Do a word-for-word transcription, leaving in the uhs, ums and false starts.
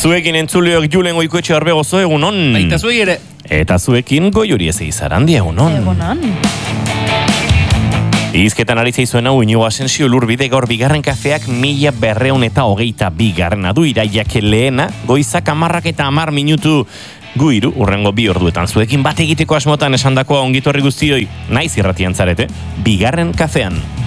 Zuekin entzuleok Julen Goikoetxe Arbegozo, egunon. Baita zuei ere. Eta zuekin Goiuri Ezeizarandi, egunon. Egunon. Izketan ari zaizuen hau Inigo Asensio Lurbide gaur bigarren kafeak mila berreun eta hogeita bigarrena du iraiak lehena, goizak amarrak eta amar minutu guiru, urrengo bi orduetan zuekin bat egiteko asmotan esandakoa ongitorri guztioi, naiz irratian zarete, bigarren kafean.